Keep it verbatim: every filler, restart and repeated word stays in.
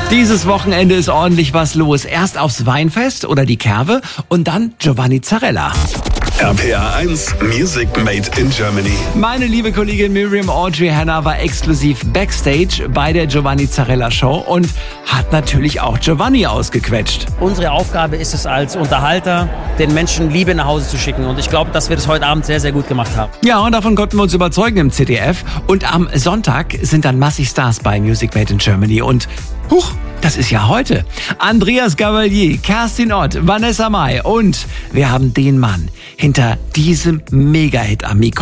Dieses Wochenende ist ordentlich was los. Erst aufs Weinfest oder die Kerwe und dann Giovanni Zarella. R P R eins Music Made in Germany. Meine liebe Kollegin Miriam Audrey Hanna war exklusiv Backstage bei der Giovanni Zarella Show und hat natürlich auch Giovanni ausgequetscht. Unsere Aufgabe ist es als Unterhalter, den Menschen Liebe nach Hause zu schicken. Und ich glaube, dass wir das heute Abend sehr, sehr gut gemacht haben. Ja, und davon konnten wir uns überzeugen im Z D F. Und am Sonntag sind dann massig Stars bei Music Made in Germany. Und huch, das ist ja heute. Andreas Gabalier, Kerstin Ott, Vanessa Mai und wir haben den Mann hinter diesem Mega-Hit am Mikro.